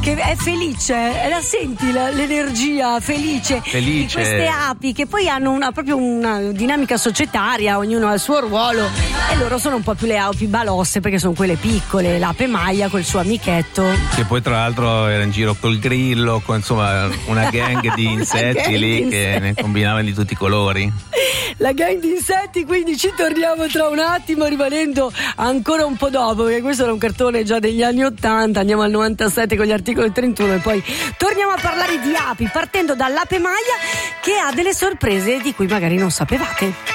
che è felice, la senti l'energia felice di queste api che poi hanno proprio una dinamica societaria, ognuno ha il suo ruolo e loro sono un po' più le api balosse perché sono quelle piccole, l'ape maglia col suo amichetto che poi tra l'altro era in giro col grillo, con insomma una gang di insetti lì che ne combinavano di tutti i colori. La gang di insetti, quindi ci torniamo tra un attimo rimanendo ancora un po' dopo perché questo era un cartone già degli anni 80, andiamo al 97 con gli articoli 31 e poi torniamo a parlare di api partendo dall'ape maglia che ha delle sorprese di cui magari non sapevate.